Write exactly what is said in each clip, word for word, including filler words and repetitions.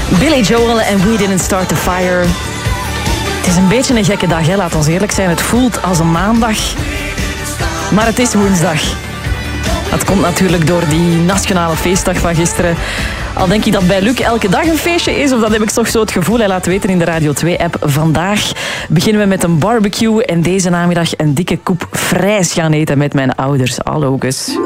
Billy Joel en We Didn't Start the Fire. Het is een beetje een gekke dag, hè? Laat ons eerlijk zijn. Het voelt als een maandag, maar het is woensdag. Dat komt natuurlijk door die nationale feestdag van gisteren. Al denk ik dat bij Luc elke dag een feestje is, of dat heb ik toch zo het gevoel. Hij laat weten in de Radio twee-app. Vandaag beginnen we met een barbecue en deze namiddag een dikke koep frijs gaan eten met mijn ouders. Hallo, Gus. Sta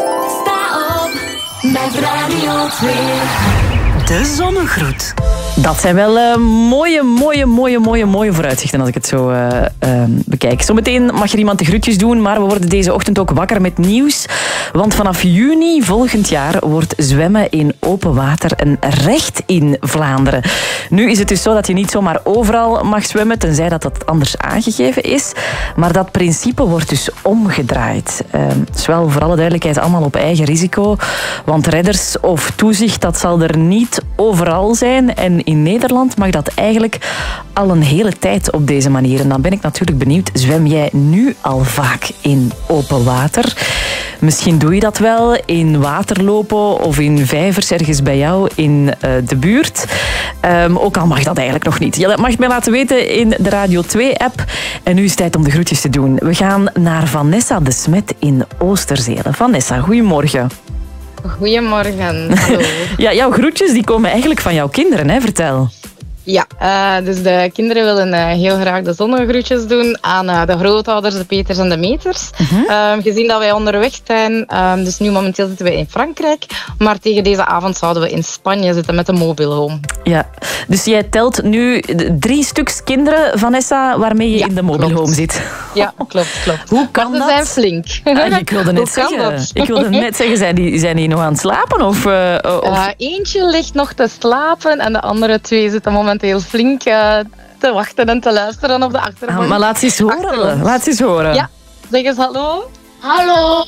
op met Radio twee. De zonnegroet. Dat zijn wel uh, mooie, mooie, mooie, mooie, mooie vooruitzichten als ik het zo uh, uh, bekijk. Zometeen mag er iemand de groetjes doen, maar we worden deze ochtend ook wakker met nieuws. Want vanaf juni volgend jaar wordt zwemmen in open water een recht in Vlaanderen. Nu is het dus zo dat je niet zomaar overal mag zwemmen, tenzij dat dat anders aangegeven is. Maar dat principe wordt dus omgedraaid. Uh, het is wel voor alle duidelijkheid allemaal op eigen risico. Want redders of toezicht, dat zal er niet overal zijn. En in Nederland mag dat eigenlijk al een hele tijd op deze manier. En dan ben ik natuurlijk benieuwd, zwem jij nu al vaak in open water? Misschien doe je dat wel in waterlopen of in vijvers ergens bij jou in uh, de buurt. Um, ook al mag dat eigenlijk nog niet. Je mag het mij laten weten in de Radio twee-app. En nu is het tijd om de groetjes te doen. We gaan naar Vanessa de Smet in Oosterzele. Vanessa, goedemorgen. Goedemorgen. Hallo. Ja, jouw groetjes die komen eigenlijk van jouw kinderen, hè? Vertel. Ja, uh, dus de kinderen willen uh, heel graag de zonnegroetjes doen aan uh, de grootouders, de Peters en de Meters. Uh-huh. Uh, gezien dat wij onderweg zijn, uh, dus nu momenteel zitten we in Frankrijk, maar tegen deze avond zouden we in Spanje zitten met de mobile home. Ja, dus jij telt nu drie stuks kinderen, Vanessa, waarmee je ja, in de mobile klopt. home zit. Ja, klopt, klopt. Hoe kan maar dat? Ze zijn flink. Ah, ik wilde net zeggen, ik wilde net zeggen, zijn die, zijn die nog aan het slapen? Of, uh, of... Uh, eentje ligt nog te slapen en de andere twee zitten momenteel flink uh, te wachten en te luisteren op de achtergrond. Ah, maar laat ze eens horen. Laat ze eens horen. Ja, zeg eens hallo. Hallo.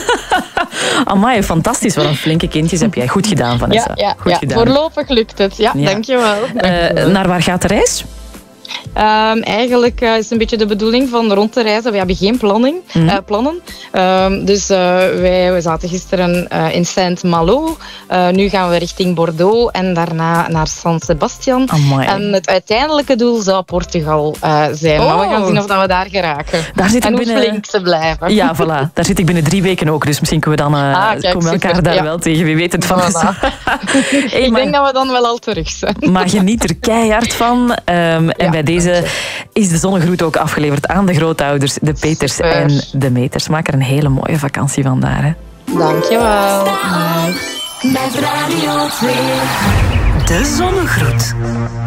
Amai, fantastisch. Wat een flinke kindjes heb jij. Goed gedaan, Vanessa. Ja, ja, Goed ja. gedaan. Voorlopig lukt het. Ja, ja. dankjewel. dankjewel. Uh, naar waar gaat de reis? Um, eigenlijk uh, is het een beetje de bedoeling van rond te reizen. We hebben geen planning, mm. uh, plannen. Um, dus uh, wij we zaten gisteren uh, in Saint-Malo. Uh, nu gaan we richting Bordeaux en daarna naar San Sebastian. Amai. En het uiteindelijke doel zou Portugal uh, zijn. Oh. Maar we gaan zien of dat we daar geraken. Daar zit en hoe binnen... flink ze blijven. Ja, voilà. Daar zit ik binnen drie weken ook. Dus misschien kunnen we dan uh, ah, kijk, komen we elkaar super. daar ja. wel tegen. Wie weet het van. Voilà. Hey, ik maar... denk dat we dan wel al terug zijn. Maar geniet er keihard van. Um, en ja, bij deze is de zonnegroet ook afgeleverd aan de grootouders, de Peters Super. en de Meters. Maak er een hele mooie vakantie van daar. Hè. Dankjewel. Met Radio twee. De zonnegroet.